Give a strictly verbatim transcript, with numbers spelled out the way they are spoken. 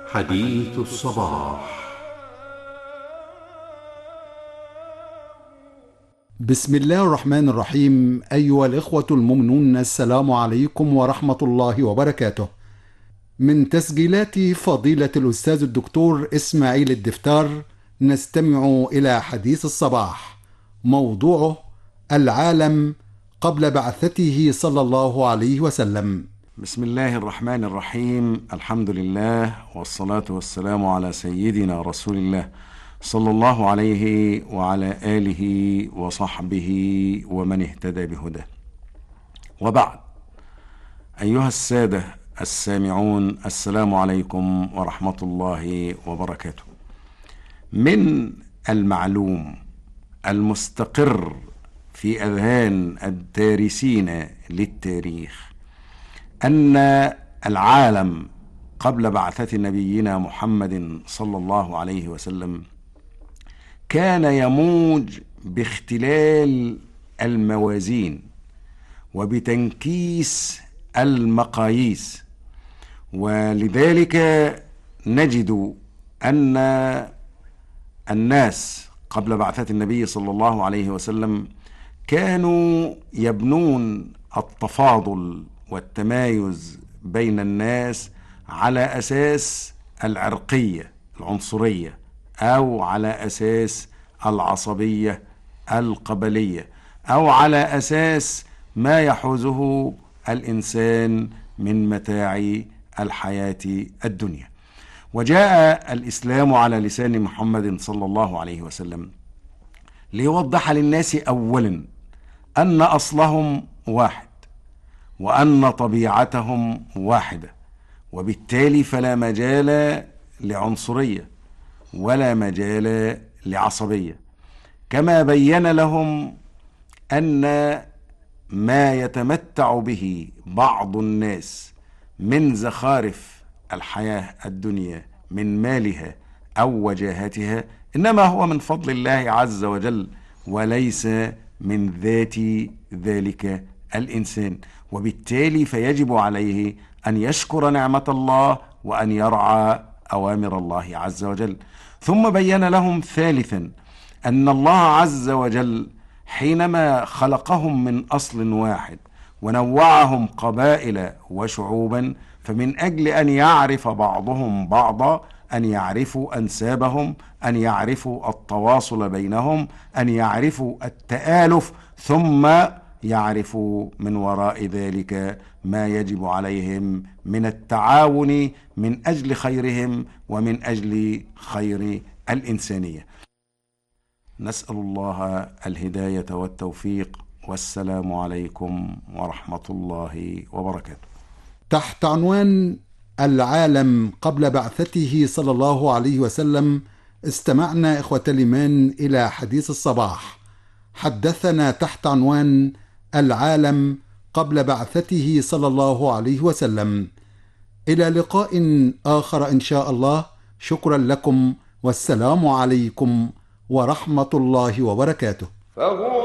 حديث الصباح. بسم الله الرحمن الرحيم. أيها الإخوة المؤمنون، السلام عليكم ورحمة الله وبركاته. من تسجيلات فضيلة الأستاذ الدكتور إسماعيل الدفتار نستمع إلى حديث الصباح، موضوعه العالم قبل بعثته صلى الله عليه وسلم. بسم الله الرحمن الرحيم. الحمد لله والصلاة والسلام على سيدنا رسول الله صلى الله عليه وعلى آله وصحبه ومن اهتدى بهداه، وبعد. أيها السادة السامعون، السلام عليكم ورحمة الله وبركاته. من المعلوم المستقر في أذهان الدارسين للتاريخ أن العالم قبل بعثة نبينا محمد صلى الله عليه وسلم كان يموج باختلال الموازين وبتنكيس المقاييس، ولذلك نجد أن الناس قبل بعثة النبي صلى الله عليه وسلم كانوا يبنون التفاضل والتمايز بين الناس على أساس العرقية العنصرية، أو على أساس العصبية القبلية، أو على أساس ما يحوزه الإنسان من متاع الحياة الدنيا. وجاء الإسلام على لسان محمد صلى الله عليه وسلم ليوضح للناس أولا أن أصلهم واحد، وأن طبيعتهم واحدة، وبالتالي فلا مجال لعنصرية ولا مجال لعصبية. كما بين لهم أن ما يتمتع به بعض الناس من زخارف الحياة الدنيا من مالها أو وجاهتها إنما هو من فضل الله عز وجل، وليس من ذات ذلك الإنسان، وبالتالي فيجب عليه أن يشكر نعمة الله وأن يرعى أوامر الله عز وجل. ثم بين لهم ثالثا أن الله عز وجل حينما خلقهم من أصل واحد ونوعهم قبائل وشعوبا، فمن أجل أن يعرف بعضهم بعضا، أن يعرفوا أنسابهم، أن يعرفوا التواصل بينهم، أن يعرفوا التآلف، ثم يعرفوا من وراء ذلك ما يجب عليهم من التعاون من أجل خيرهم ومن أجل خير الإنسانية. نسأل الله الهداية والتوفيق، والسلام عليكم ورحمة الله وبركاته. تحت عنوان العالم قبل بعثته صلى الله عليه وسلم استمعنا إخوة الإيمان إلى حديث الصباح. حدثنا تحت عنوان العالم قبل بعثته صلى الله عليه وسلم. إلى لقاء آخر إن شاء الله. شكرا لكم، والسلام عليكم ورحمة الله وبركاته.